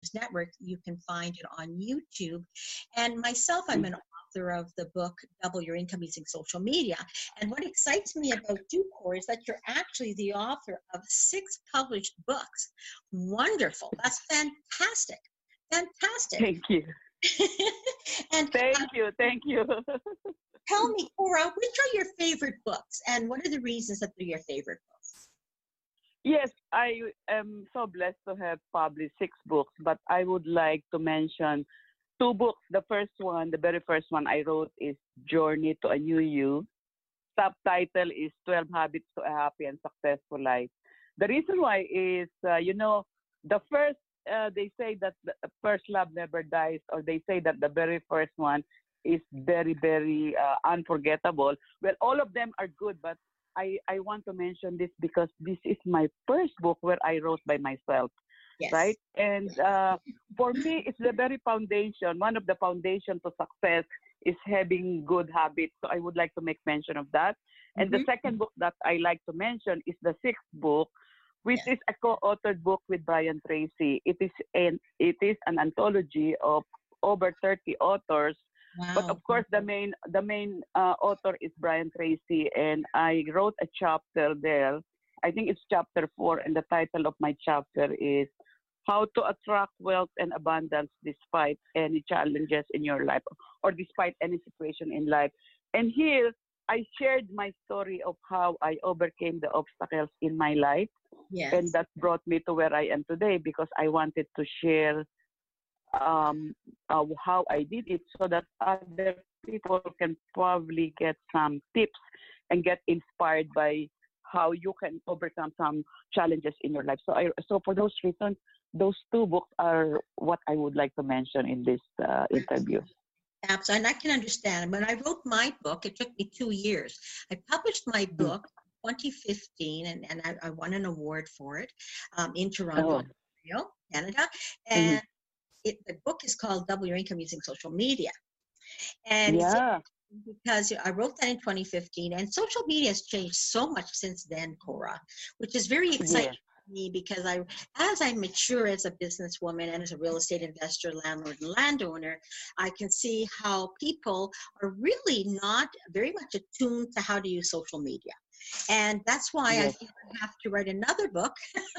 News Network. You can find it on YouTube. And myself, I'm an author of the book Double Your Income Using Social Media. And what excites me about you, Cora, is that you're actually the author of 6 published books. Wonderful. That's fantastic. Fantastic. Thank you. And Thank you. tell me, Cora, which are your favorite books, and what are the reasons that they're your favorite books? Yes, I am so blessed to have published 6 books, but I would like to mention 2 books. The first one, the very first one I wrote is Journey to a New You. Subtitle is 12 Habits to a Happy and Successful Life. The reason why is, the first, they say that the first love never dies, or they say that the very first one is very, very unforgettable. Well, all of them are good, but I want to mention this because this is my first book where I wrote by myself, Yes. right? And for me, it's the very foundation. One of the foundation to success is having good habits. So I would like to make mention of that. And the second book that I like to mention is the 6th book, which is a co-authored book with Brian Tracy. It is an anthology of over 30 authors. Wow. But of course, the main author is Brian Tracy, and I wrote a chapter there. I think it's chapter 4, and the title of my chapter is How to Attract Wealth and Abundance Despite Any Challenges in Your Life, or despite any situation in life. And here, I shared my story of how I overcame the obstacles in my life, Yes. and that brought me to where I am today, because I wanted to share how I did it, so that other people can probably get some tips and get inspired by how you can overcome some challenges in your life. So for those reasons, those 2 books are what I would like to mention in this interview. Absolutely. And I can understand. When I wrote my book, it took me 2 years. I published my book 2015, and I won an award for it in Toronto, Ontario, Canada. And the book is called Double Your Income Using Social Media. And because I wrote that in 2015, and social media has changed so much since then, Cora, which is very exciting for me, because as I mature as a businesswoman and as a real estate investor, landlord, and landowner, I can see how people are really not very much attuned to how to use social media. And that's why I think I have to write another book.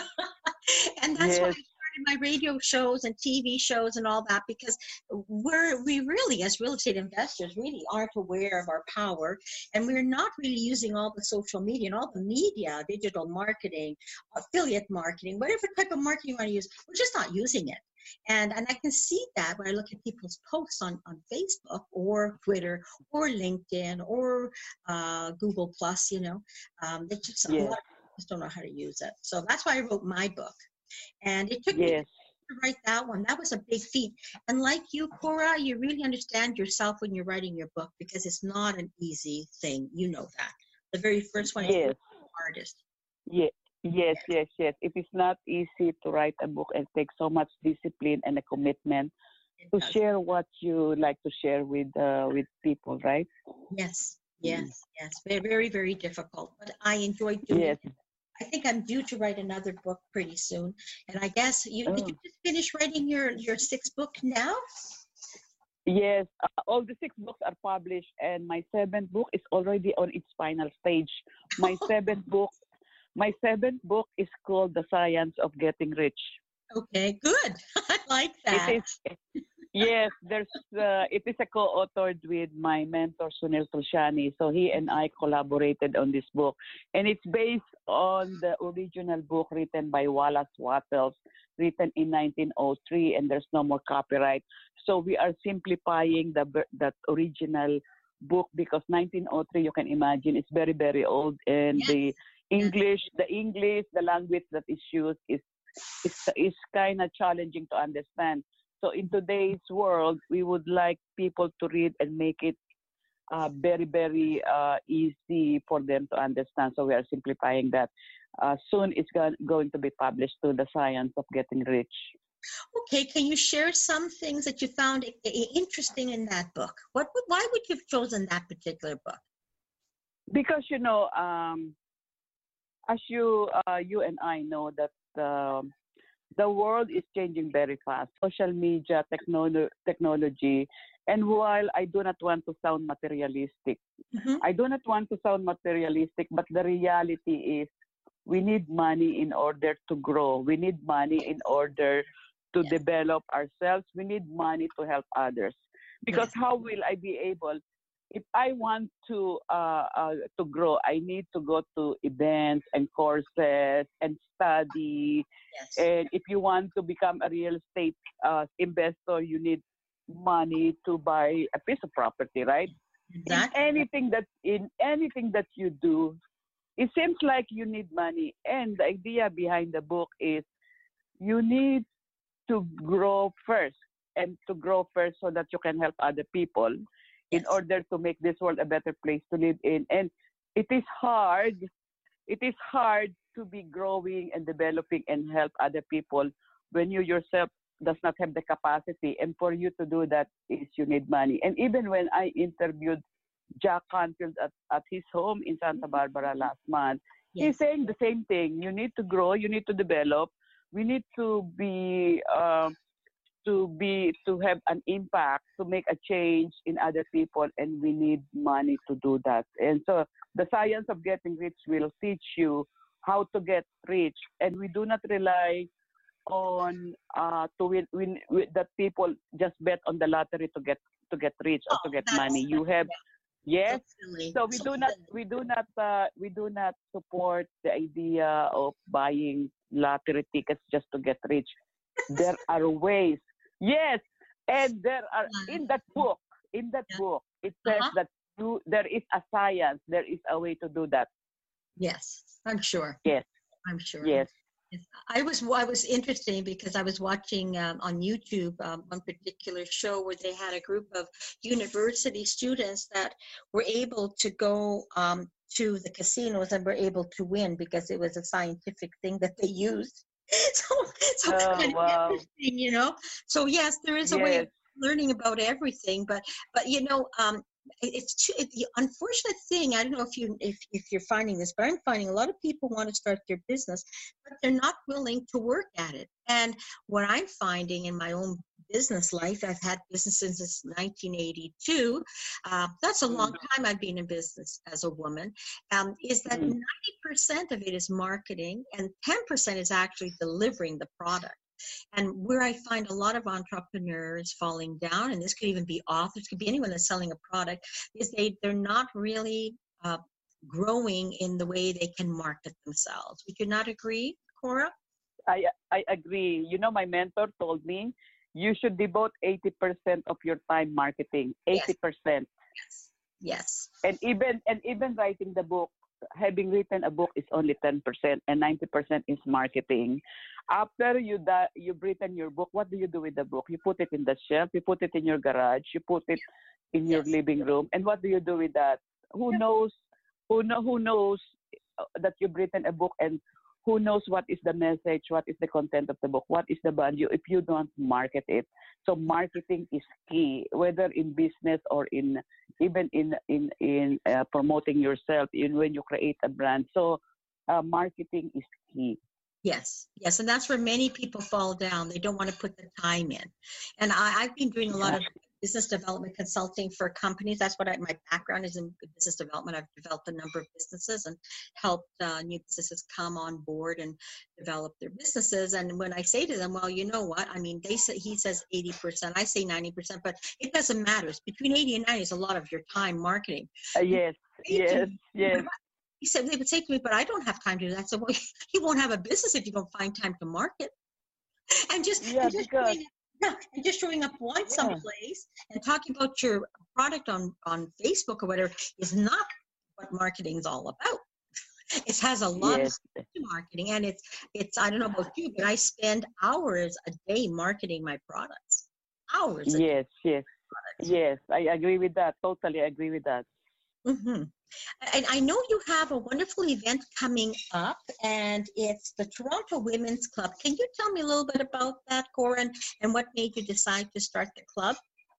And that's why I started my radio shows and TV shows and all that, because we really, as real estate investors, really aren't aware of our power, and we're not really using all the social media and all the media, digital marketing, affiliate marketing, whatever type of marketing you want to use. We're just not using it. And I can see that when I look at people's posts on Facebook or Twitter or LinkedIn or Google Plus, they just, a lot of people just don't know how to use it. So that's why I wrote my book. And it took me to write that one. That was a big feat. And like you, Cora, you really understand yourself when you're writing your book, because it's not an easy thing. You know that. The very first one is the hardest. Yes. It is not easy to write a book, and take so much discipline and a commitment to share what you like to share with people, right? Yes. Very, very, very difficult. But I enjoyed doing it. I think I'm due to write another book pretty soon. And I guess did you just finish writing your 6th book now? Yes, all the 6 books are published, and my 7th book is already on its final stage. My 7th book is called The Science of Getting Rich. Okay, good. I like that. Yes, it is a co-authored with my mentor, Sunil Tulshani. So he and I collaborated on this book. And it's based on the original book written by Wallace Wattles, written in 1903, and there's no more copyright. So we are simplifying that original book, because 1903, you can imagine, it's very, very old. And the English, the language that is used is kind of challenging to understand. So in today's world, we would like people to read and make it very, very easy for them to understand. So we are simplifying that. Soon it's going to be published to The Science of Getting Rich. Okay, can you share some things that you found interesting in that book? Why would you have chosen that particular book? Because, as you and I know that The world is changing very fast. Social media, technology, and while I do not want to sound materialistic, Mm-hmm. but the reality is we need money in order to grow. We need money in order to Yes. develop ourselves. We need money to help others. Because Yes. how will I be able, if I want to grow, I need to go to events and courses and study. Yes. And if you want to become a real estate investor, you need money to buy a piece of property, right? Exactly. In anything that you do, it seems like you need money. And the idea behind the book is you need to grow first, and to grow first so that you can help other people in Yes. order to make this world a better place to live in. And it is hard. It is hard to be growing and developing and help other people when you yourself does not have the capacity. And for you to do that is you need money. And even when I interviewed Jack Canfield at his home in Santa Barbara last month, he's Yes. saying the same thing. You need to grow, you need to develop, we need to have an impact, to make a change in other people, and we need money to do that. And so the science of getting rich will teach you how to get rich, and we do not rely on to that people just bet on the lottery to get rich or Oh, to get money. that's You have, so yes. silly. So So silly. we do not support the idea of buying lottery tickets just to get rich. There are ways. Yes, and there are Yeah. in that Yeah. book it says Uh-huh. that there is a science, there is a way to do that. Yes, I'm sure. Yes, I'm sure. yes. Yes. I was interesting because I was watching on YouTube one particular show where they had a group of university students that were able to go to the casinos and were able to win because it was a scientific thing that they used. So, so Oh kind of wow. interesting, you know. So yes, there is a way of Yes. learning about everything, but you know, the unfortunate thing. I don't know if you're finding this, but I'm finding a lot of people want to start their business, but they're not willing to work at it. And what I'm finding in my own business life, I've had businesses since 1982. That's a long Mm, time I've been in business as a woman. Is that mm, 90% of it is marketing and 10% is actually delivering the product. And where I find a lot of entrepreneurs falling down, and this could even be authors, could be anyone that's selling a product, is they're not really growing in the way they can market themselves. Would you not agree, Cora? I agree. You know, my mentor told me you should devote 80% of your time marketing. Yes, 80%. yes, yes, And even writing the book, having written a book is only 10%, and 90% is marketing. After you've written your book, what do you do with the book? You put it in the shelf, you put it in your garage, you put it in your yes. living room, and what do you do with that? Who knows? Who knows that you've written a book, and who knows what is the message, what is the content of the book, what is the value if you don't market it. So marketing is key, whether in business or in even in promoting yourself in when you create a brand. So marketing is key. Yes, yes, and that's where many people fall down. They don't want to put the time in. And I've been doing a lot Yeah. of business development consulting for companies. That's what my background is in business development. I've developed a number of businesses and helped new businesses come on board and develop their businesses. And when I say to them, well, you know what? I mean, they say he says 80%, I say 90%, but it doesn't matter. It's between 80 and 90 is a lot of your time marketing. Yes, They say to yes, me, yes, he said they would say to me, but I don't have time to do that. So well, you won't have a business if you don't find time to market. And just yeah, and just because showing up, yeah, and just showing up once yeah, someplace and talking about your product on Facebook or whatever is not what marketing is all about. It has a lot of yes, stuff to marketing, and it's I don't know about you, but I spend hours a day marketing my products. Hours a day. yes, yes, yes. I agree with that. Totally agree with that. Hmm. And I know you have a wonderful event coming up, and it's the Toronto Women's Club. Can you tell me a little bit about that, Corin, and what made you decide to start the club?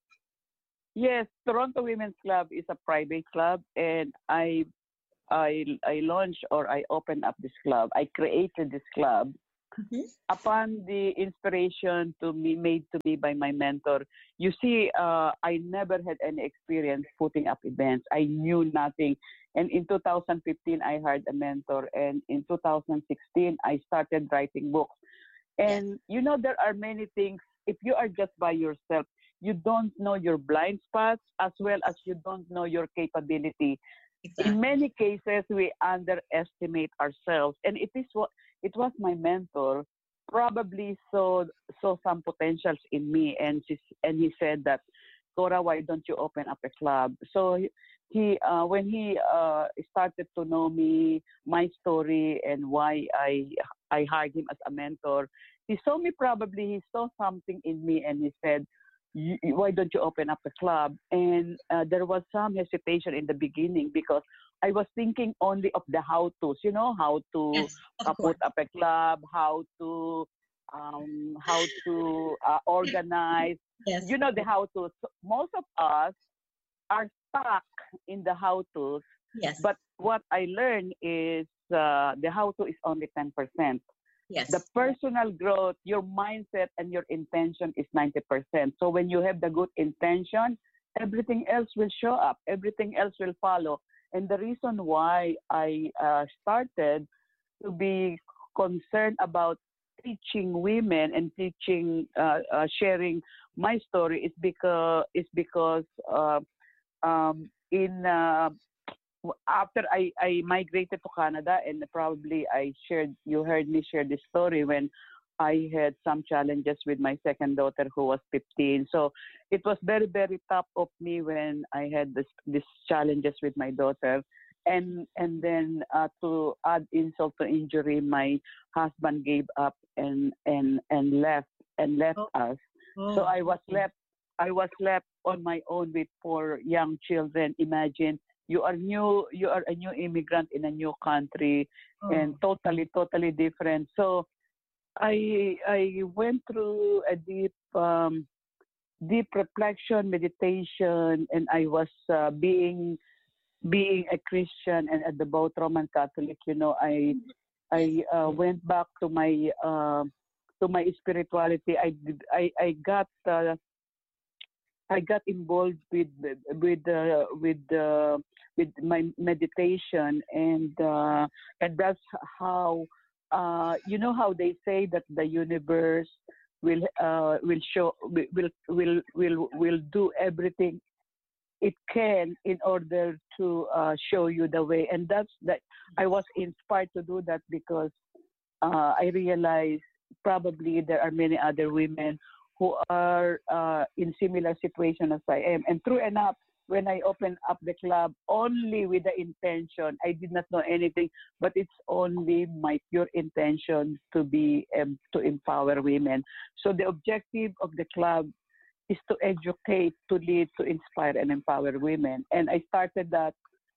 Yes, Toronto Women's Club is a private club, and I launched, or I opened up this club. I created this club Mhm. upon the inspiration to me made to me by my mentor, you see, I never had any experience putting up events. I knew nothing. And in 2015, I hired a mentor. And in 2016, I started writing books. Yes, And you know, there are many things. If you are just by yourself, you don't know your blind spots as well as you don't know your capability. In exactly. many cases, we underestimate ourselves, and it was my mentor probably saw some potentials in me, and he said that, Cora, why don't you open up a club? So he when he started to know me, my story, and why I hired him as a mentor, he saw something in me, and he said, why don't you open up a club? And there was some hesitation in the beginning because I was thinking only of the how to's, you know, how to Yes, of put course. up a club, how to organize, Yes, you know, the how to's. So most of us are stuck in the how to's, yes, but what I learned is the how to is only 10%. The yes. personal growth, your mindset and your intention is 90%. So when you have the good intention, everything else will show up, everything else will follow. And the reason why I started to be concerned about teaching women and sharing my story is because in after I migrated to Canada, and probably you heard me share this story when I had some challenges with my second daughter who was 15. So it was very, very tough of me when I had this challenges with my daughter. And then to add insult to injury, my husband gave up and left Oh, us. So oh, I was left on my own with four young children. Imagine you are a new immigrant in a new country and oh. totally different. So I went through a deep reflection, meditation, and I was being a Christian and a devout Roman Catholic. You know, I Yes. I went back to my spirituality. I got involved with my meditation, and that's how you know how they say that the universe will do everything it can in order to show you the way. And that's that. I was inspired to do that because I realized probably there are many other women who are in similar situation as I am. And true enough, when I opened up the club only with the intention, I did not know anything, but it's only my pure intention to empower women. So the objective of the club is to educate, to lead, to inspire, and empower women. And I started that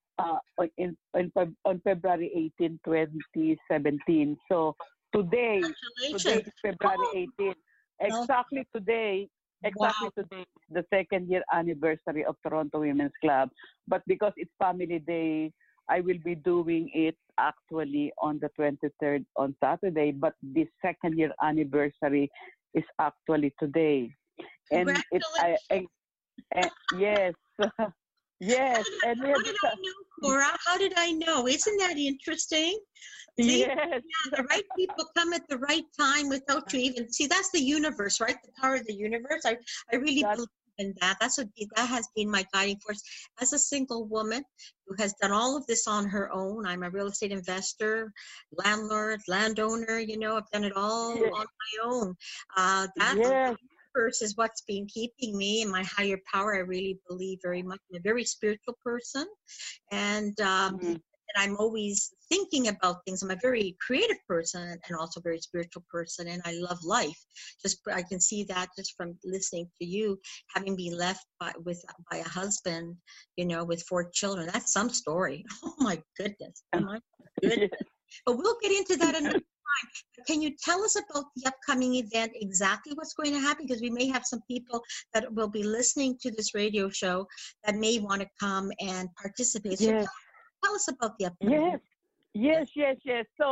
on February 18, 2017. So today Congratulations. is February Oh, 18. no. Exactly Wow. today is the second year anniversary of Toronto Women's Club. But because it's Family Day, I will be doing it actually on the 23rd on Saturday. But the second year anniversary is actually today. And it's Congratulations. yes, yes, and we How had did this. I know, Cora? How did I know? Isn't that interesting? See, Yes, yeah, the right people come at the right time without you even see. That's the universe, right? The power of the universe. I really that believe in that. That has been my guiding force as a single woman who has done all of this on her own. I'm a real estate investor, landlord, landowner. You know, I've done it all yes, on my own. That yes. universe is what's been keeping me in my higher power. I really believe very much. I'm a very spiritual person, and Mm, I'm always thinking about things. I'm a very creative person and also a very spiritual person, and I love life. Just I can see that just from listening to you, having been left by a husband, you know, with four children. That's some story. Oh my goodness. Oh my goodness. yes, But we'll get into that another time. Can you tell us about the upcoming event, exactly what's going to happen? Because we may have some people that will be listening to this radio show that may want to come and participate. So yes, tell us about the upcoming. yes, Yes. yes. So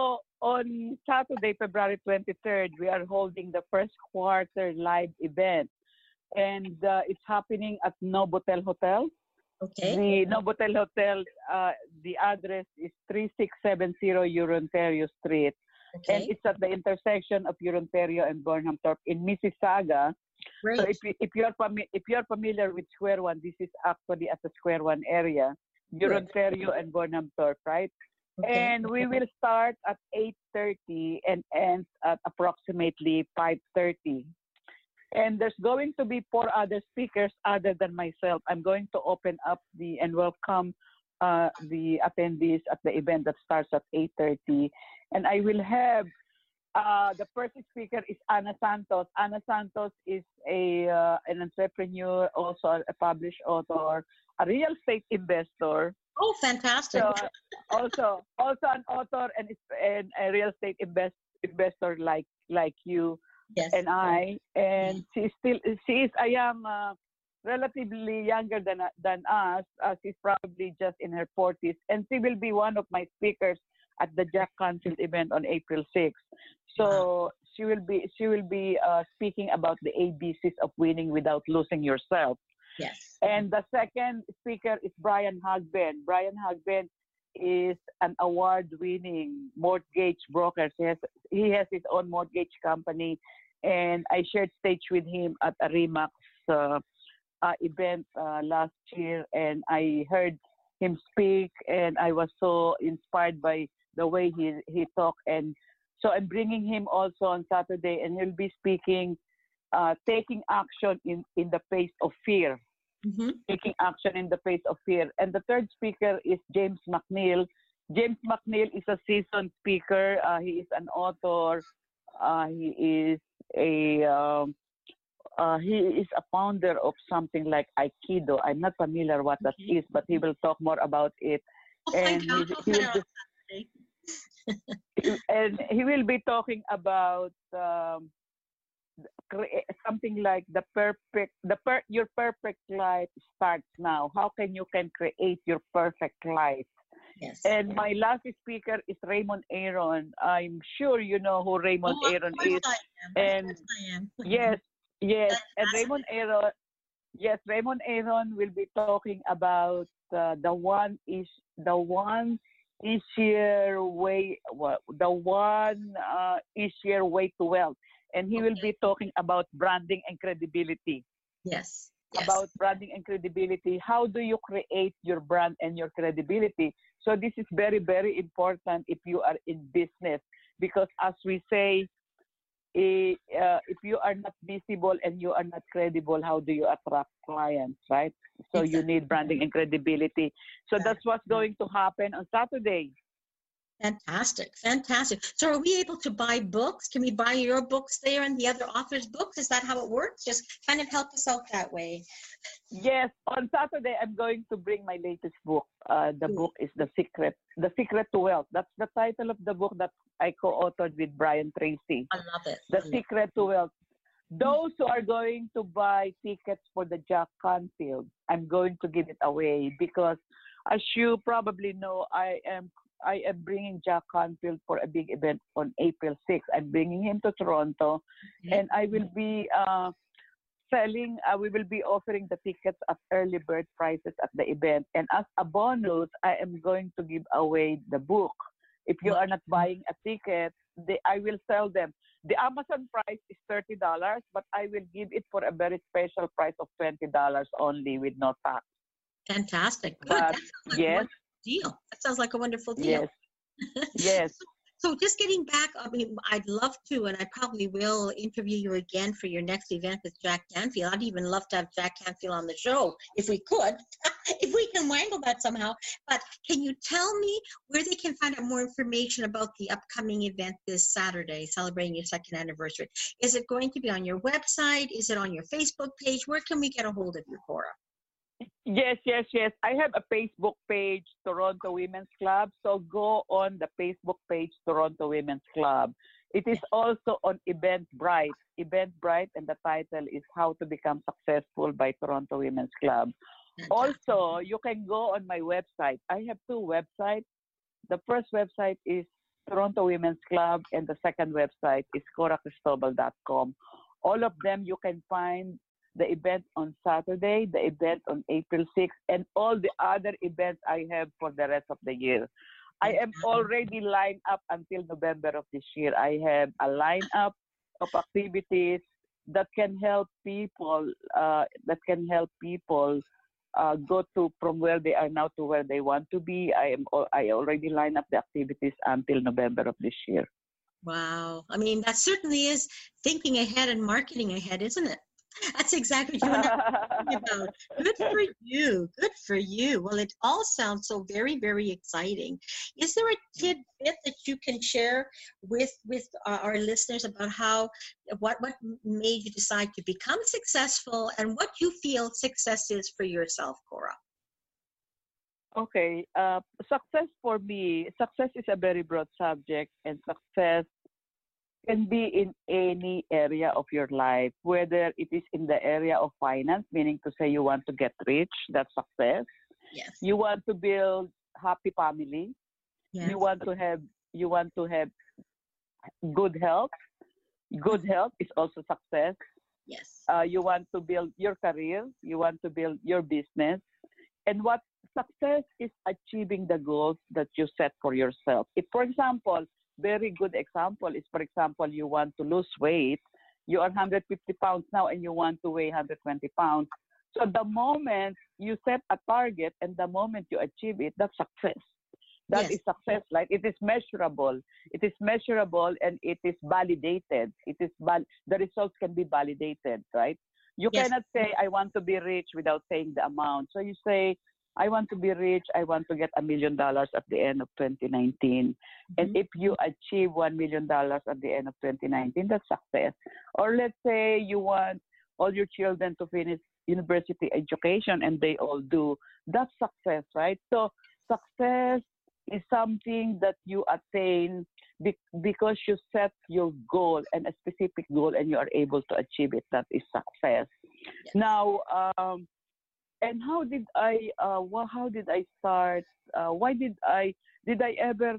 on Saturday, February 23rd, we are holding the first quarter live event. And it's happening at Novotel Hotel. Okay. The Novotel Hotel, the address is 3670 Euronterio Street. Okay. And it's at the intersection of Euronterio and Burnhamthorpe in Mississauga. Great. So if you're familiar with Square One, this is actually at the Square One area, Euronterio and Burnhamthorpe, right? Okay. And we will start at 8:30 and end at approximately 5:30. And there's going to be 4 other speakers other than myself. I'm going to open up and welcome the attendees at the event that starts at 8:30. And I will have the first speaker is Ana Santos. Ana Santos is an entrepreneur, also a published author, a real estate investor. Oh, fantastic. So, also an author and a real estate investor like you. Yes. And I, and she is a young, relatively younger than us. She's probably just in her 40s, and she will be one of my speakers at the Jack Canfield event on April 6th. So she will be speaking about the ABCs of winning without losing yourself. Yes. And the second speaker is Brian Hagben. Brian Hagben is an award-winning mortgage broker. He has his own mortgage company, and I shared stage with him at a REMAX event last year, and I heard him speak, and I was so inspired by the way he talked. And so I'm bringing him also on Saturday, and he'll be speaking, taking action in the face of fear. Mm-hmm. Taking action in the face of fear. And the third speaker is James McNeil. James McNeil is a seasoned speaker. He is an author. He is a founder of something like Aikido. I'm not familiar what that is, but he will talk more about it. And he will be talking about something like your perfect life starts now. How can you create your perfect life? Yes. And my last speaker is Raymond Aaron. I'm sure you know who Raymond Aaron is. And yes. And Raymond Aaron will be talking about the one easier way to wealth. And he will be talking about branding and credibility. Yes. About branding and credibility. How do you create your brand and your credibility? So this is very, very important if you are in business, because as we say, if you are not visible and you are not credible, how do you attract clients, right? So you need branding and credibility. So that's what's going to happen on Saturday. Fantastic. So are we able to buy books? Can we buy your books there and the other authors' books? Is that how it works? Just kind of help us out that way. Yes, on Saturday I'm going to bring my latest book. The book is The Secret to Wealth. That's the title of the book that I co-authored with Brian Tracy. I love it. The Secret to Wealth. Those who are going to buy tickets for the Jack Canfield, I'm going to give it away because, as you probably know, I am bringing Jack Canfield for a big event on April 6th. I'm bringing him to Toronto, and I will be we will be offering the tickets at early bird prices at the event. And as a bonus, I am going to give away the book. If you are not buying a ticket, I will sell them. The Amazon price is $30, but I will give it for a very special price of $20 only with no tax. Fantastic. Good. But, yes. Deal. That sounds like a wonderful deal. Yes. So just getting back, I mean, I'd love to, and I probably will interview you again for your next event with Jack Canfield. I'd even love to have Jack Canfield on the show if we could, if we can wangle that somehow. But can you tell me where they can find out more information about the upcoming event this Saturday, celebrating your second anniversary? Is it going to be on your website? Is it on your Facebook page? Where can we get a hold of you, Cora? Yes. I have a Facebook page, Toronto Women's Club. So go on the Facebook page, Toronto Women's Club. It is also on Eventbrite, and the title is How to Become Successful by Toronto Women's Club. Also, you can go on my website. I have 2 websites. The first website is Toronto Women's Club, and the second website is coracristobal.com. All of them you can find the event on Saturday, the event on April 6th, and all the other events I have for the rest of the year. I am already lined up until November of this year. I have a lineup of activities that can help people. Go to from where they are now to where they want to be. I already lined up the activities until November of this year. Wow. I mean, that certainly is thinking ahead and marketing ahead, isn't it? That's exactly what you and I were talking about. Good for you. Good for you. Well, it all sounds so very, very exciting. Is there a tidbit that you can share with our listeners about what made you decide to become successful and what you feel success is for yourself, Cora? Okay. Success for me, success is a very broad subject, and success can be in any area of your life, whether it is in the area of finance, meaning to say you want to get rich, that's success. Yes. You want to build happy family. Yes. You want to have good health. Good health is also success. Yes. You want to build your career. You want to build your business. And what success is achieving the goals that you set for yourself. If, for example, very good example is, for example, you want to lose weight. You are 150 pounds now and you want to weigh 120 pounds. So the moment you set a target and the moment you achieve it, that's success. That is success. Like it is measurable. It is measurable and it is validated. The results can be validated, right? You cannot say, I want to be rich without saying the amount. So you say, I want to be rich. I want to get $1 million at the end of 2019. Mm-hmm. And if you achieve $1 million at the end of 2019, that's success. Or let's say you want all your children to finish university education and they all do. That's success, right? So success is something that you attain because you set your goal and a specific goal and you are able to achieve it. That is success. Yes. Now, and how did I start? Why did I ever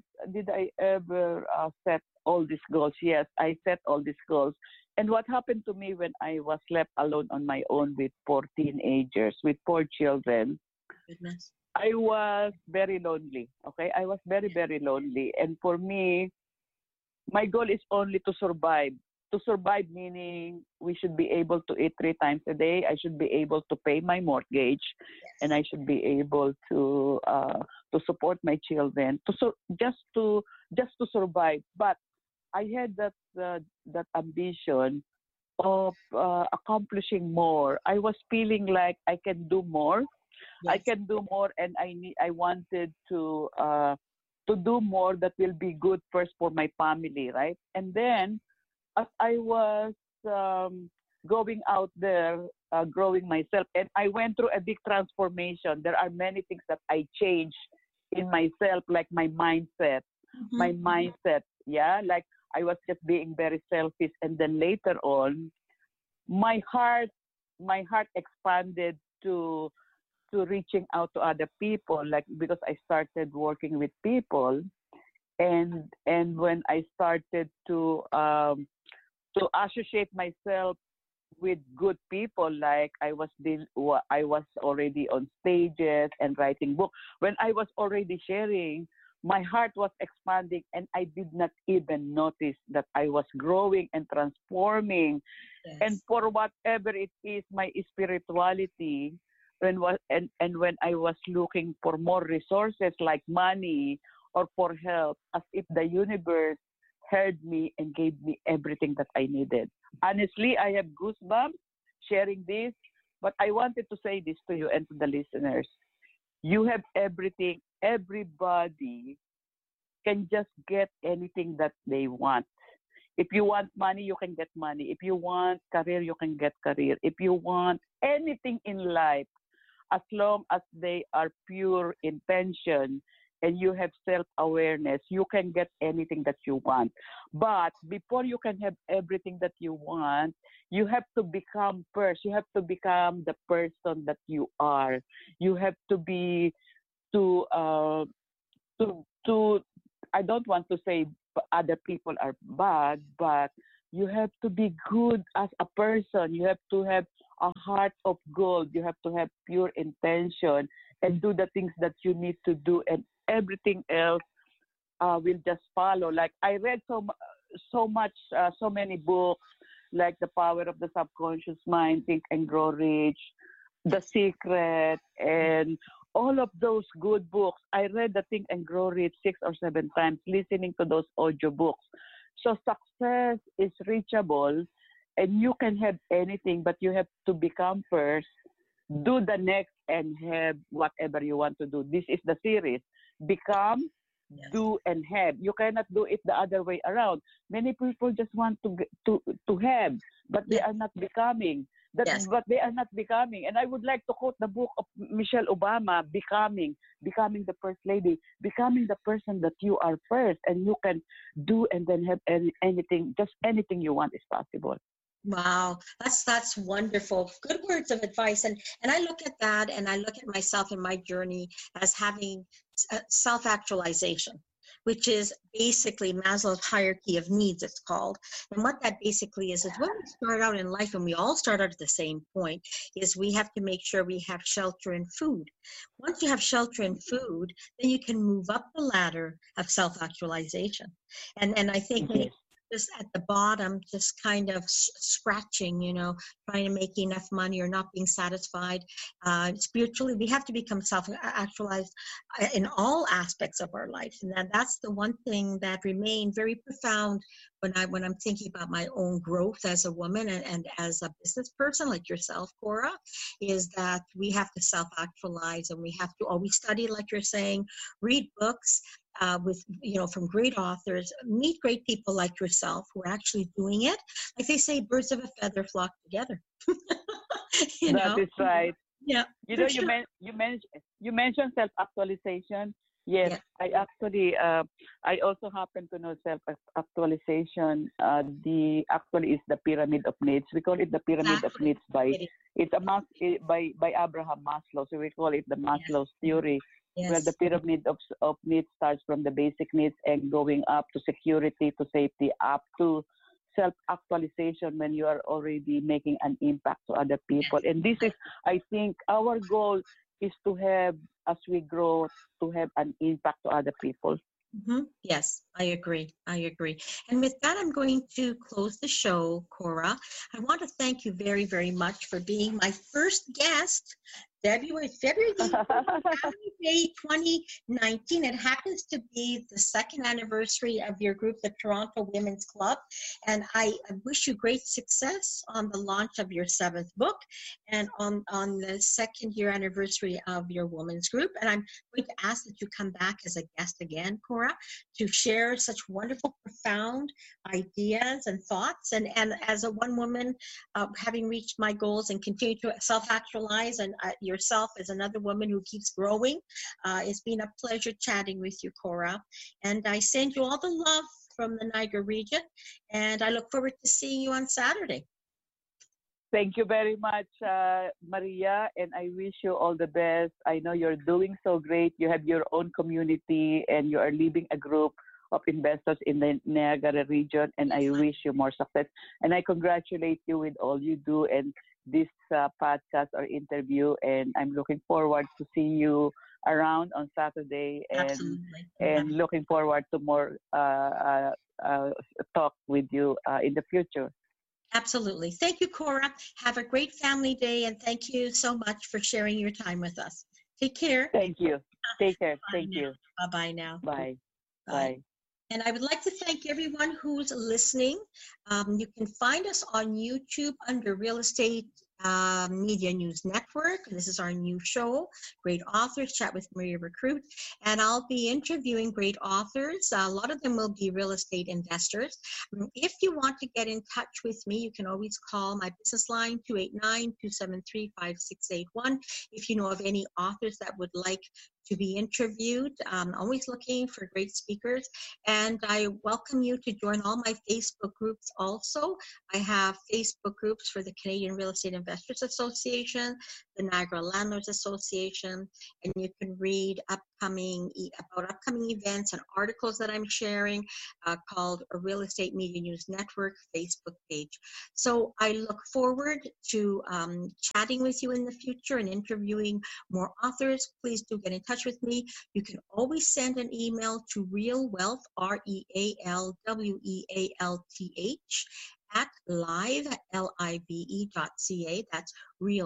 set all these goals? Yes, I set all these goals. And what happened to me when I was left alone on my own with 4 teenagers, with 4 children? Goodness. I was very lonely. Okay, I was very, very lonely. And for me, my goal is only to survive. To survive meaning we should be able to eat 3 times a day. I should be able to pay my mortgage, and I should be able to support my children. Just to survive. But I had that ambition of accomplishing more. I was feeling like I can do more. Yes. I can do more, and I wanted to do more that will be good first for my family, right? And then as I was going out there, growing myself, and I went through a big transformation. There are many things that I changed in myself, like my mindset. Mm-hmm. My mindset, like I was just being very selfish, and then later on, my heart expanded to reaching out to other people, like because I started working with people, and when I started to associate myself with good people, like I was already on stages and writing books. When I was already sharing, my heart was expanding, and I did not even notice that I was growing and transforming. Yes. And for whatever it is, my spirituality, when I was looking for more resources like money or for help, as if the universe heard me and gave me everything that I needed. Honestly, I have goosebumps sharing this, but I wanted to say this to you and to the listeners. You have everything. Everybody can just get anything that they want. If you want money, you can get money. If you want career, you can get career. If you want anything in life, as long as they are pure intention and you have self-awareness, you can get anything that you want. But before you can have everything that you want, you have to become first. You have to become the person that you are. You have to be I don't want to say other people are bad, but you have to be good as a person. You have to have a heart of gold. You have to have pure intention and do the things that you need to do, and everything else will just follow. Like I read so much, so many books, like The Power of the Subconscious Mind, Think and Grow Rich, The Secret, and all of those good books. I read the Think and Grow Rich 6 or 7 times, listening to those audio books. So success is reachable, and you can have anything, but you have to become first, do the next, and have whatever you want to do. This is the series. Become, Yes. do, and have. You cannot do it the other way around. Many people just want to have, but they Yes. are not becoming. Yes. But they are not becoming. And I would like to quote the book of Michelle Obama, Becoming the First Lady, becoming the person that you are first, and you can do and then have anything, just anything you want is possible. Wow, that's wonderful. Good words of advice, and I look at that, and I look at myself in my journey as having self-actualization, which is basically Maslow's hierarchy of needs, it's called. And what that basically is when we start out in life, and we all start out at the same point, is we have to make sure we have shelter and food. Once you have shelter and food, then you can move up the ladder of self-actualization. And I think many just at the bottom, just kind of scratching, trying to make enough money or not being satisfied. Spiritually, we have to become self-actualized in all aspects of our life. And that's the one thing that remained very profound when I'm thinking about my own growth as a woman and as a business person like yourself, Cora, is that we have to self-actualize, and we have to always study, like you're saying, read books, from great authors, meet great people like yourself who are actually doing it. Like they say, birds of a feather flock together. That is right. Yeah. You mentioned self-actualization. Yes, Yeah. I actually I also happen to know self-actualization. Actually is the pyramid of needs. We call it the pyramid of needs by Abraham Maslow. So we call it the Maslow's theory. Yes. Where the pyramid of needs starts from the basic needs and going up to security, to safety, up to self-actualization when you are already making an impact to other people. And this is, I think, our goal is to have, as we grow, to have an impact to other people. Mm-hmm. Yes, I agree. And with that, I'm going to close the show, Cora. I want to thank you very, very much for being my first guest. February Day 2019. It happens to be the second anniversary of your group, the Toronto Women's Club. And I wish you great success on the launch of your 7th book and on the 2nd year anniversary of your women's group. And I'm going to ask that you come back as a guest again, Cora, to share such wonderful, profound ideas and thoughts. And as a one woman, having reached my goals and continue to self-actualize, and yourself as another woman who keeps growing, it's been a pleasure chatting with you, Cora. And I send you all the love from the Niagara region, and I look forward to seeing you on Saturday. Thank you very much, Maria, and I wish you all the best. I know you're doing so great. You have your own community, and you are leading a group of investors in the Niagara region, and I wish you more success. And I congratulate you with all you do and this podcast or interview, and I'm looking forward to see you around on Saturday, and looking forward to more talk with you in the future. Absolutely. Thank you, Cora. Have a great family day, and thank you so much for sharing your time with us. Take care. Thank you. Take care. Thank you. Bye-bye now. Bye. Bye. And I would like to thank everyone who's listening. You can find us on YouTube under Real Estate Media News Network. This is our new show, Great Authors, Chat with Maria Recruit. And I'll be interviewing great authors. A lot of them will be real estate investors. If you want to get in touch with me, you can always call my business line, 289-273-5681. If you know of any authors that would like to be interviewed. I'm always looking for great speakers, and I welcome you to join all my Facebook groups also. I have Facebook groups for the Canadian Real Estate Investors Association, the Niagara Landlords Association, and you can read upcoming about upcoming events and articles that I'm sharing called a Real Estate Media News Network Facebook page. So I look forward to chatting with you in the future and interviewing more authors. Please do get in touch with me. You can always send an email to realwealth, REALWEALTH, at live.ca. That's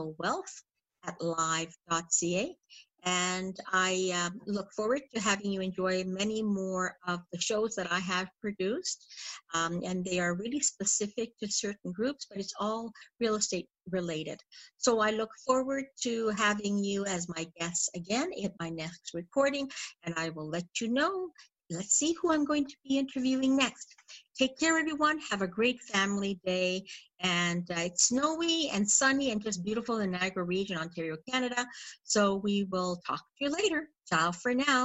realwealth@live.ca. And I look forward to having you enjoy many more of the shows that I have produced. And they are really specific to certain groups, but it's all real estate related. So I look forward to having you as my guests again at my next recording, and I will let you know. Let's see who I'm going to be interviewing next. Take care, everyone. Have a great family day. And it's snowy and sunny and just beautiful in Niagara region, Ontario, Canada. So we will talk to you later. Ciao for now.